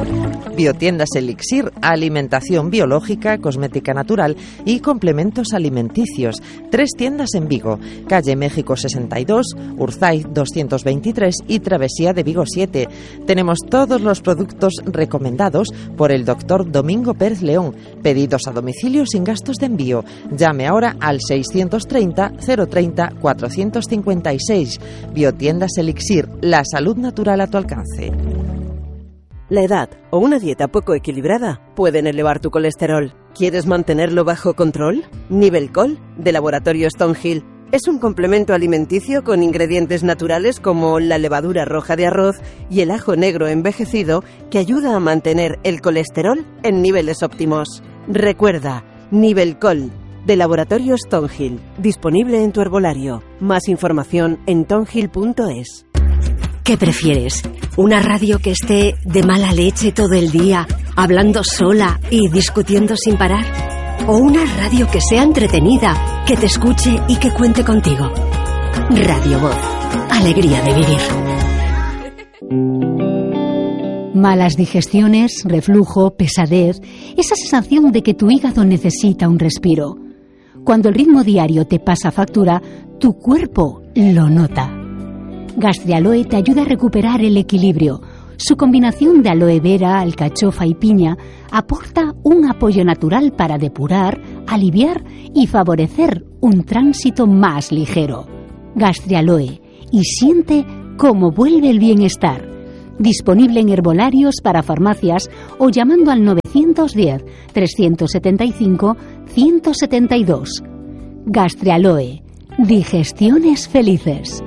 Biotiendas Elixir, alimentación biológica, cosmética natural y complementos alimenticios. 3 tiendas en Vigo, calle México 62, Urzaiz 223 y Travesía de Vigo 7. Tenemos todos los productos recomendados por el doctor Domingo Pérez León. Pedidos a domicilio sin gastos de envío. Llame ahora al 630 030 456. Biotiendas Elixir, la salud natural a tu alcance. La edad o una dieta poco equilibrada pueden elevar tu colesterol. ¿Quieres mantenerlo bajo control? Nivelcol, de Laboratorio Stonehill, es un complemento alimenticio con ingredientes naturales como la levadura roja de arroz y el ajo negro envejecido que ayuda a mantener el colesterol en niveles óptimos. Recuerda, Nivelcol, de Laboratorio Stonehill, disponible en tu herbolario. Más información en tonhill.es. ¿Qué prefieres? ¿Una radio que esté de mala leche todo el día, hablando sola y discutiendo sin parar? ¿O una radio que sea entretenida, que te escuche y que cuente contigo? Radio Voz. Alegría de vivir. Malas digestiones, reflujo, pesadez, esa sensación de que tu hígado necesita un respiro. Cuando el ritmo diario te pasa factura, tu cuerpo lo nota. Gastrialoe te ayuda a recuperar el equilibrio. Su combinación de aloe vera, alcachofa y piña aporta un apoyo natural para depurar, aliviar y favorecer un tránsito más ligero. Gastrialoe, y siente cómo vuelve el bienestar. Disponible en herbolarios para farmacias o llamando al 910-375-172. Gastrialoe, digestiones felices.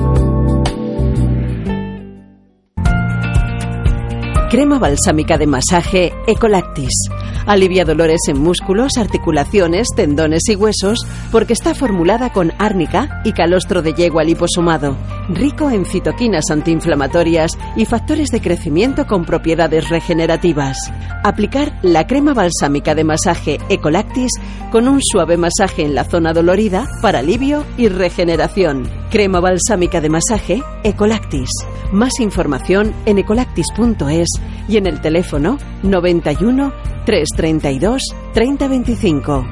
Crema balsámica de masaje Ecolactis. Alivia dolores en músculos, articulaciones, tendones y huesos porque está formulada con árnica y calostro de yegua liposomado, rico en citoquinas antiinflamatorias y factores de crecimiento con propiedades regenerativas. Aplicar la crema balsámica de masaje Ecolactis con un suave masaje en la zona dolorida para alivio y regeneración. Crema balsámica de masaje Ecolactis. Más información en ecolactis.es y en el teléfono 91 332 3025.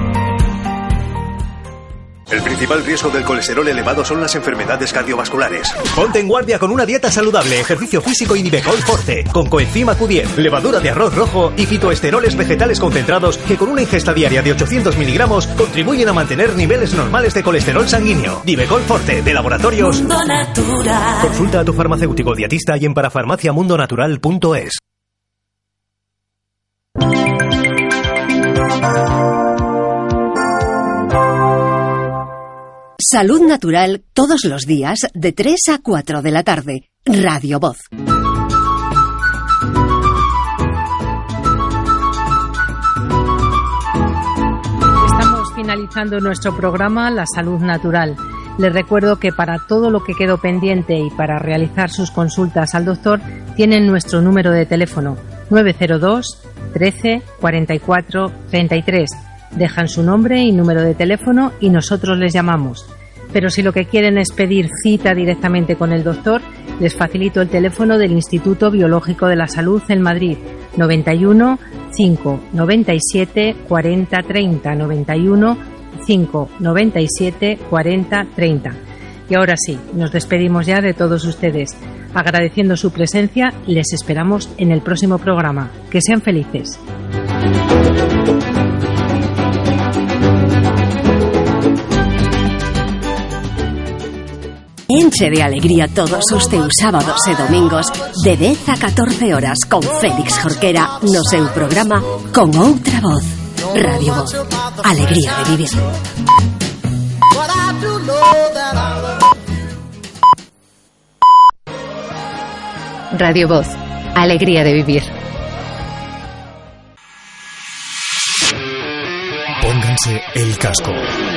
El principal riesgo del colesterol elevado son las enfermedades cardiovasculares. Ponte en guardia con una dieta saludable, ejercicio físico y Nivecol Forte, con coenzima Q10, levadura de arroz rojo y fitoesteroles vegetales concentrados que con una ingesta diaria de 800 miligramos contribuyen a mantener niveles normales de colesterol sanguíneo. Nivecol Forte, de Laboratorios Mundo Natural. Consulta a tu farmacéutico dietista y en parafarmaciamundonatural.es. Salud natural todos los días de 3 a 4 de la tarde. Radio Voz. Estamos finalizando nuestro programa La Salud Natural. Les recuerdo que para todo lo que quedó pendiente y para realizar sus consultas al doctor tienen nuestro número de teléfono 902 13 44 33. Dejan su nombre y número de teléfono y nosotros les llamamos. Pero si lo que quieren es pedir cita directamente con el doctor, les facilito el teléfono del Instituto Biológico de la Salud en Madrid, 91 5 97 40 30, 91 5 97 40 30. Y ahora sí, nos despedimos ya de todos ustedes. Agradeciendo su presencia, les esperamos en el próximo programa. Que sean felices. Enche de alegría todos os teus sábados e domingos de 10 a 14 horas con Félix Jorquera no seu programa Con Outra Voz. Radio Voz. Alegría de vivir. Radio Voz. Alegría de vivir. Pónganse el casco.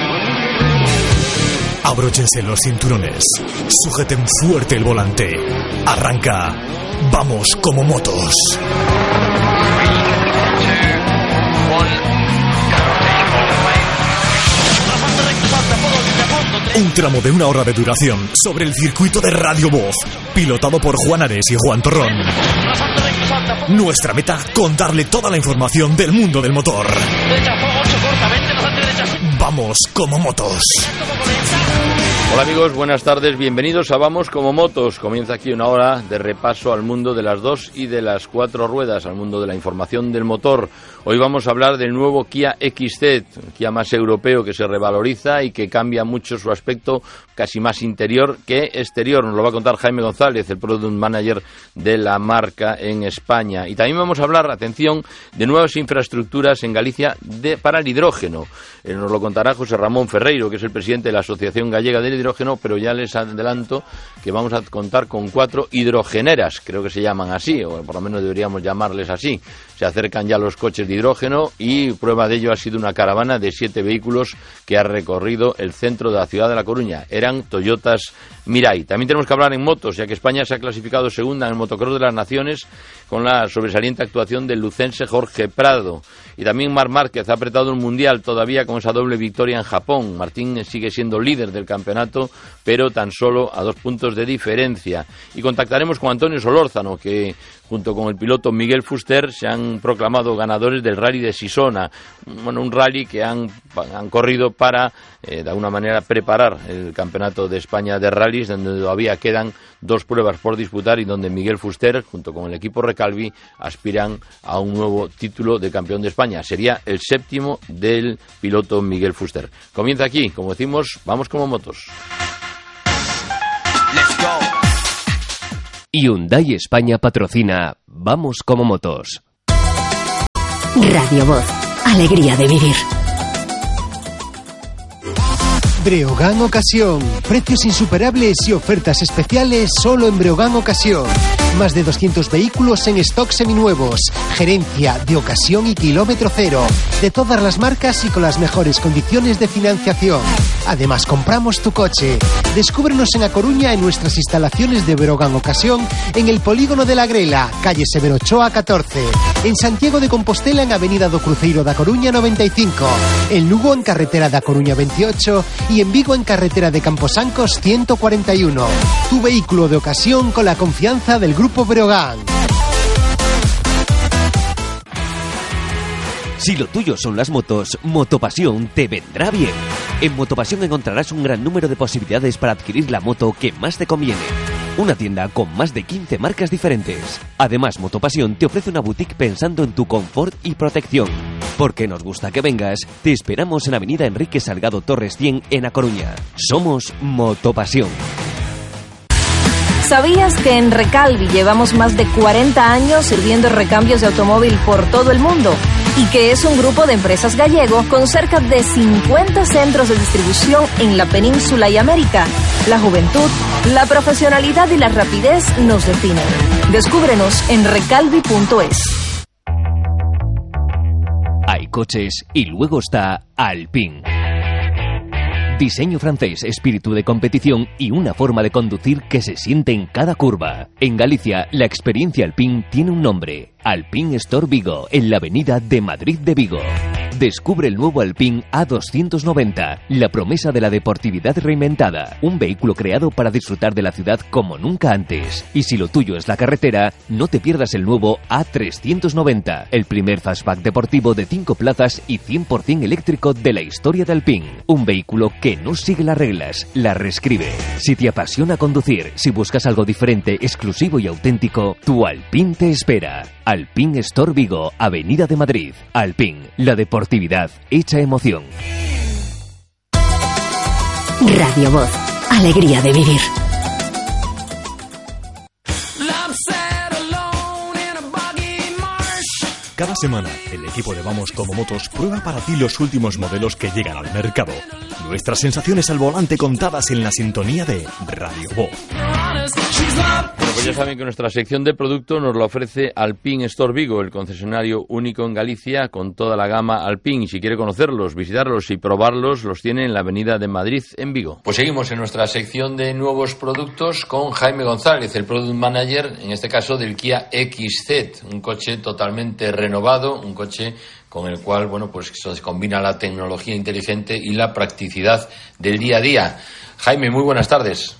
Abróchense los cinturones. Sujeten fuerte el volante. Arranca. Vamos como motos. Un tramo de 1 hora de duración sobre el circuito de Radio Voz, pilotado por Juan Ares y Juan Torrón. Nuestra meta, contarle toda la información del mundo del motor. Vamos como motos. Hola amigos, buenas tardes, bienvenidos a Vamos como motos. Comienza aquí una hora de repaso al mundo de las 2 y de las 4 ruedas, al mundo de la información del motor. Hoy vamos a hablar del nuevo Kia XZ, un Kia más europeo que se revaloriza y que cambia mucho su aspecto, casi más interior que exterior. Nos lo va a contar Jaime González, el Product Manager de la marca en España. Y también vamos a hablar, atención, de nuevas infraestructuras en Galicia para el hidrógeno. Nos lo contará José Ramón Ferreiro, que es el presidente de la Asociación Gallega del Hidrógeno, pero ya les adelanto que vamos a contar con 4 hidrogeneras, creo que se llaman así, o por lo menos deberíamos llamarles así. Se acercan ya los coches de hidrógeno y prueba de ello ha sido una caravana de 7 vehículos que ha recorrido el centro de la ciudad de La Coruña. Eran Toyotas Mirai. También tenemos que hablar en motos, ya que España se ha clasificado segunda en el Motocross de las Naciones con la sobresaliente actuación del lucense Jorge Prado. Y también Marc Márquez ha apretado un mundial todavía con esa doble victoria en Japón. Martín sigue siendo líder del campeonato, pero tan solo a 2 puntos de diferencia. Y contactaremos con Antonio Solórzano, que junto con el piloto Miguel Fuster se han proclamado ganadores del Rally de Sisona. Bueno, un rally que han corrido para, de alguna manera, preparar el Campeonato de España de Rallys, donde todavía quedan 2 pruebas por disputar y donde Miguel Fuster, junto con el equipo Recalvi, aspiran a un nuevo título de campeón de España. Sería el 7º del piloto Miguel Fuster. Comienza aquí, como decimos, Vamos como motos. Let's go. Hyundai España patrocina Vamos como motos. Radio Voz, alegría de vivir. Breogán Ocasión. Precios insuperables y ofertas especiales solo en Breogán Ocasión. Más de 200 vehículos en stock seminuevos. Gerencia de ocasión y kilómetro cero. De todas las marcas y con las mejores condiciones de financiación. Además, compramos tu coche. Descúbrenos en A Coruña en nuestras instalaciones de Breogán Ocasión en el Polígono de la Grela, calle Severo Ochoa 14. En Santiago de Compostela en Avenida do Cruzeiro da Coruña 95. En Lugo en Carretera da Coruña 28 y en Vigo en Carretera de Camposancos 141. Tu vehículo de ocasión con la confianza del Grupo Breogán. Si lo tuyo son las motos, Motopasión te vendrá bien. En Motopasión encontrarás un gran número de posibilidades para adquirir la moto que más te conviene. Una tienda con más de 15 marcas diferentes. Además, Motopasión te ofrece una boutique pensando en tu confort y protección. Porque nos gusta que vengas, te esperamos en Avenida Enrique Salgado Torres 100 en A Coruña. Somos Motopasión. ¿Sabías que en Recalvi llevamos más de 40 años sirviendo recambios de automóvil por todo el mundo? Y que es un grupo de empresas gallego con cerca de 50 centros de distribución en la península y América. La juventud, la profesionalidad y la rapidez nos definen. Descúbrenos en recalvi.es. Hay coches y luego está Alpine. Diseño francés, espíritu de competición y una forma de conducir que se siente en cada curva. En Galicia, la experiencia Alpine tiene un nombre: Alpine Store Vigo, en la avenida de Madrid de Vigo. Descubre el nuevo Alpine A290, la promesa de la deportividad reinventada. Un vehículo creado para disfrutar de la ciudad como nunca antes. Y si lo tuyo es la carretera, no te pierdas el nuevo A390, el primer fastback deportivo de 5 plazas y 100% eléctrico de la historia de Alpine. Un vehículo que no sigue las reglas, las reescribe. Si te apasiona conducir, si buscas algo diferente, exclusivo y auténtico, tu Alpine te espera. Alpine Store Vigo, Avenida de Madrid. Alpine, la deportividad hecha emoción. Radio Voz, alegría de vivir. Cada semana, el equipo de Vamos como Motos prueba para ti los últimos modelos que llegan al mercado. Nuestras sensaciones al volante contadas en la sintonía de Radio Voz. Bueno, pues ya saben que nuestra sección de producto nos la ofrece Alpine Store Vigo, el concesionario único en Galicia con toda la gama Alpine. Si quiere conocerlos, visitarlos y probarlos, los tiene en la Avenida de Madrid en Vigo. Pues seguimos en nuestra sección de nuevos productos con Jaime González, el Product Manager, en este caso del Kia XZ, un coche totalmente renovado, un coche con el cual, bueno, pues se combina la tecnología inteligente y la practicidad del día a día. Jaime, muy buenas tardes.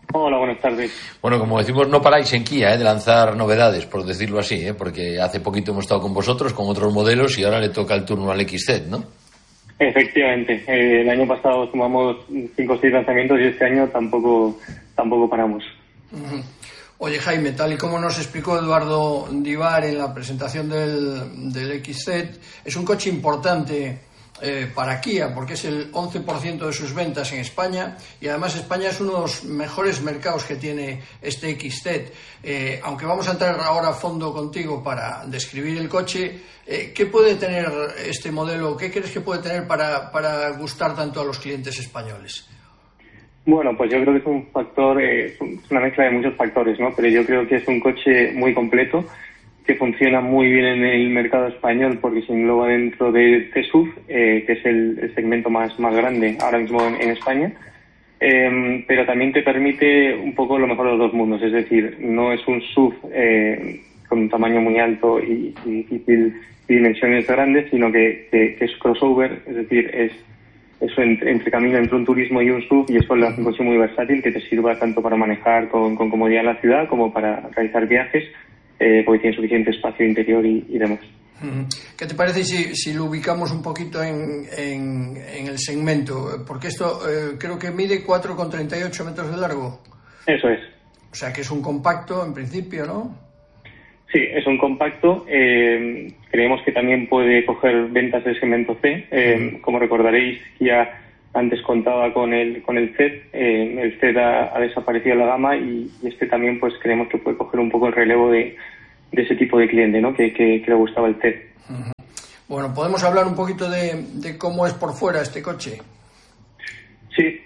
Hola, buenas tardes. Bueno, como decimos, no paráis en Kia de lanzar novedades, por decirlo así, porque hace poquito hemos estado con vosotros, con otros modelos, y ahora le toca el turno al XZ, ¿no? Efectivamente. El año pasado sumamos 5 o 6 lanzamientos y este año tampoco paramos. Oye, Jaime, tal y como nos explicó Eduardo Divar en la presentación del XZ, es un coche importante para Kia, porque es el 11% de sus ventas en España, y además España es uno de los mejores mercados que tiene este XZ. Aunque vamos a entrar ahora a fondo contigo para describir el coche, ¿qué puede tener este modelo? ¿Qué crees que puede tener para gustar tanto a los clientes españoles? Bueno, pues yo creo que es un factor, es una mezcla de muchos factores, ¿no? Pero yo creo que es un coche muy completo, que funciona muy bien en el mercado español porque se engloba dentro de SUV, que es el segmento más grande ahora mismo en España, pero también te permite un poco lo mejor de los dos mundos, es decir, no es un SUV con un tamaño muy alto y difícil y dimensiones grandes, sino que es crossover, es decir, es eso entre camino entre un turismo y un SUV, y eso lo hace un coche muy versátil que te sirva tanto para manejar con comodidad en la ciudad como para realizar viajes, porque tiene suficiente espacio interior y demás. ¿Qué te parece si lo ubicamos un poquito en el segmento? Porque esto creo que mide 4,38 metros de largo. Eso es. O sea que es un compacto en principio, ¿no? Sí, es un compacto. Creemos que también puede coger ventas del segmento C. Como recordaréis, Kia antes contaba con el Z. El Z ha desaparecido de la gama y este también pues creemos que puede coger un poco el relevo de ese tipo de cliente, ¿no? Que le gustaba el Z. Bueno, ¿podemos hablar un poquito de cómo es por fuera este coche? Sí,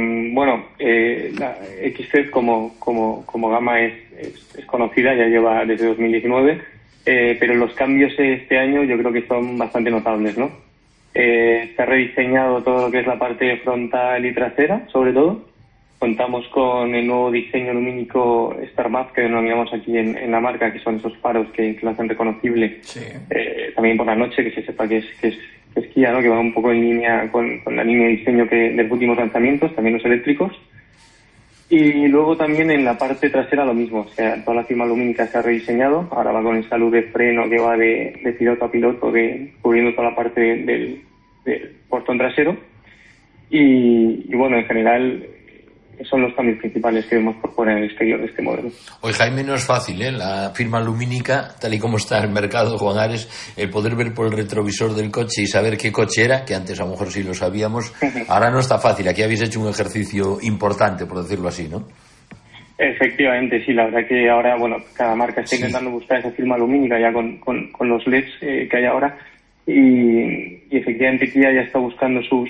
la XZ como gama es conocida, ya lleva desde 2019, pero los cambios este año yo creo que son bastante notables, ¿no? Se ha rediseñado todo lo que es la parte frontal y trasera, sobre todo. Contamos con el nuevo diseño lumínico StarMap que denominamos aquí en la marca, que son esos faros que lo hacen reconocible. Sí. También por la noche, que se sepa que es Kia, ¿no? Que va un poco en línea con la línea de diseño de los últimos lanzamientos, también los eléctricos. Y luego también en la parte trasera lo mismo, o sea, toda la cima lumínica se ha rediseñado, ahora va con esa luz de freno que va de piloto a piloto, cubriendo toda la parte del portón trasero. Y bueno, en general son los cambios principales que vemos por fuera en el exterior de este modelo. Hoy, Jaime, no es fácil, la firma lumínica, tal y como está el mercado, Juan Ares, el poder ver por el retrovisor del coche y saber qué coche era, que antes a lo mejor sí lo sabíamos, ahora no está fácil. Aquí habéis hecho un ejercicio importante, por decirlo así, ¿no? Efectivamente, sí, la verdad que ahora, cada marca está intentando buscar esa firma lumínica ya con los LEDs que hay ahora, y efectivamente Kia ya está buscando su